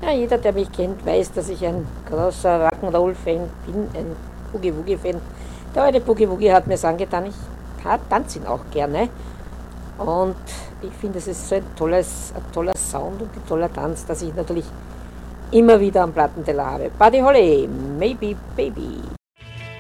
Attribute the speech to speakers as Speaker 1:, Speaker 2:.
Speaker 1: Ja, jeder, der mich kennt, weiß, dass ich ein großer Rock'n'Roll-Fan bin, ein Boogie-Woogie-Fan. Der alte Boogie-Woogie hat mir es angetan, ich tanze ihn auch gerne. Und ich finde, es ist so ein toller Sound und ein toller Tanz, dass ich natürlich immer wieder am Plattenteller habe. Buddy Holly, Maybe Baby.